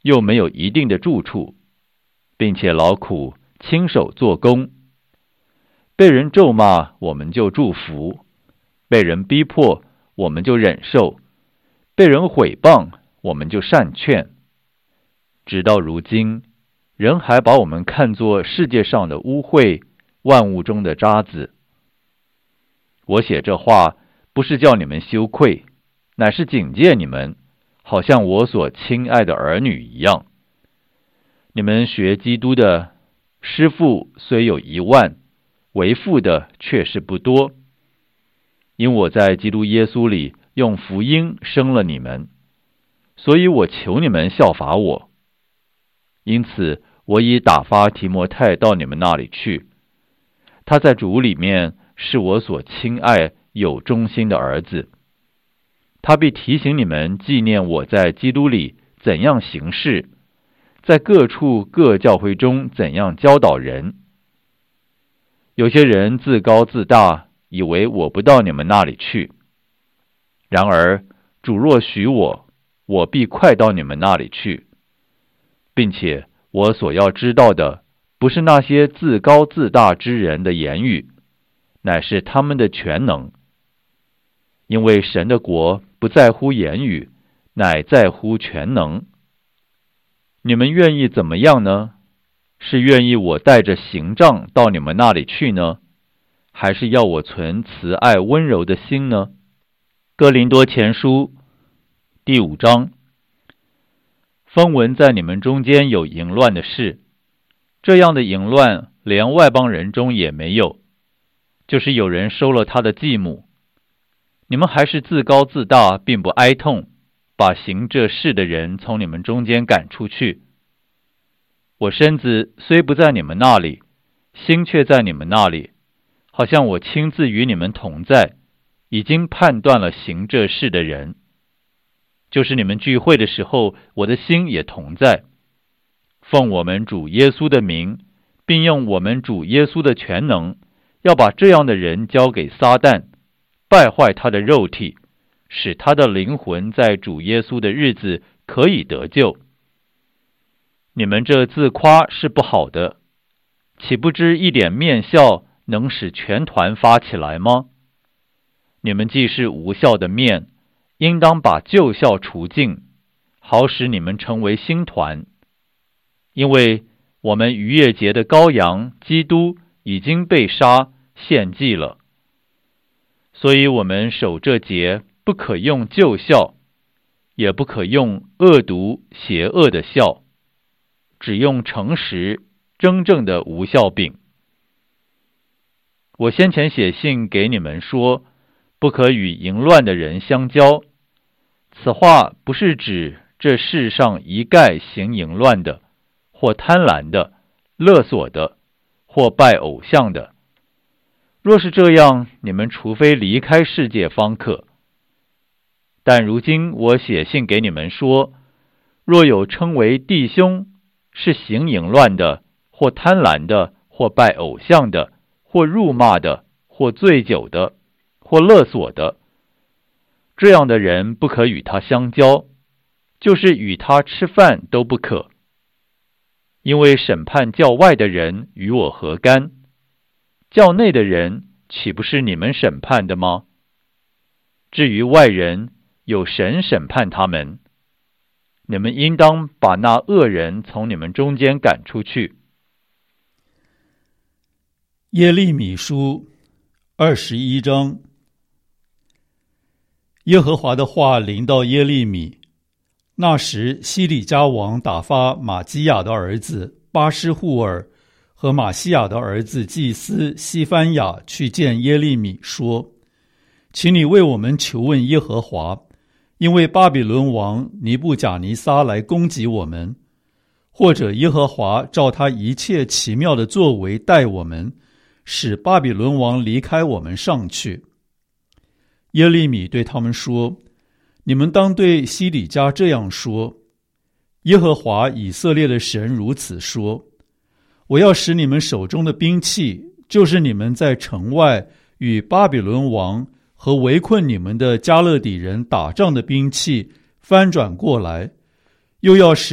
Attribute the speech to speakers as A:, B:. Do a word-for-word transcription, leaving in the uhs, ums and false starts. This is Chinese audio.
A: 又没有一定的住处，并且劳苦亲手做工。被人咒骂，我们就祝福；被人逼迫，我们就忍受；被人毁谤，我们就善劝。直到如今，人还把我们看作世界上的污秽，万物中的渣滓。我写这话，不是叫你们羞愧，乃是警戒你们，好像我所亲爱的儿女一样。你们学基督的师傅虽有一万，为父的却是不多。因我在基督耶稣里用福音生了你们，所以我求你们效法我。因此我已打发提摩太到你们那里去，他在主里面是我所亲爱有忠心的儿子。他必提醒你们纪念我在基督里怎样行事，在各处各教会中怎样教导人。有些人自高自大，以为我不到你们那里去。然而主若许我，我必快到你们那里去，并且我所要知道的，不是那些自高自大之人的言语，乃是他们的全能。因为神的国不在乎言语，乃在乎全能。你们愿意怎么样呢？是愿意我带着刑杖到你们那里去呢，还是要我存慈爱温柔的心呢？哥林多前书第五章。风闻在你们中间有淫乱的事，这样的淫乱连外邦人中也没有，就是有人收了他的继母。你们还是自高自大，并不哀痛，把行这事的人从你们中间赶出去。我身子虽不在你们那里，心却在你们那里，好像我亲自与你们同在，已经判断了行这事的人。就是你们聚会的时候，我的心也同在。奉我们主耶稣的名，并用我们主耶稣的全能，要把这样的人交给撒旦，败坏他的肉体，使他的灵魂在主耶稣的日子可以得救。你们这自夸是不好的，岂不知一点面笑能使全团发起来吗？你们既是无效的面，应当把旧笑除尽，好使你们成为新团。因为我们逾越节的羔羊基督已经被杀献祭了，所以我们守这节不可用旧笑，也不可用恶毒邪恶的笑，只用诚实真正的无笑饼。我先前写信给你们说，不可与淫乱的人相交。此话不是指这世上一概行淫乱的，或贪婪的，勒索的，或拜偶像的。若是这样，你们除非离开世界方可。但如今我写信给你们说，若有称为弟兄，是行淫乱的，或贪婪的，或拜偶像的，或辱骂的，或醉酒的，或勒索的，这样的人不可与他相交，就是与他吃饭都不可。因为审判教外的人与我何干？教内的人岂不是你们审判的吗？至于外人，有神审判他们。你们应当把那恶人从你们中间赶出去。
B: 耶利米书二十一章。耶和华的话临到耶利米。那时西里加王打发马基亚的儿子巴施户尔和马西亚的儿子祭司西番雅去见耶利米，说：请你为我们求问耶和华，因为巴比伦王尼布甲尼撒来攻击我们，或者耶和华照他一切奇妙的作为待我们，使巴比伦王离开我们上去。耶利米对他们说：你们当对西里家这样说，耶和华以色列的神如此说：我要使你们手中的兵器，就是你们在城外与巴比伦王和围困你们的加勒底人打仗的兵器，翻转过来，又要使